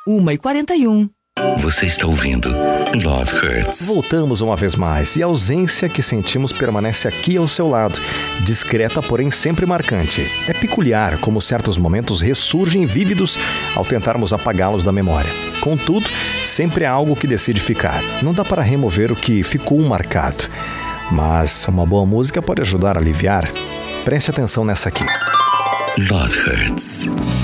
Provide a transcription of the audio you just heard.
1h41. Você está ouvindo Love Hurts. Voltamos uma vez mais e a ausência que sentimos permanece aqui ao seu lado, discreta, porém sempre marcante. É peculiar como certos momentos ressurgem vívidos ao tentarmos apagá-los da memória. Contudo, sempre há algo que decide ficar. Não dá para remover o que ficou marcado, mas uma boa música pode ajudar a aliviar. Preste atenção nessa aqui. Love Hurts.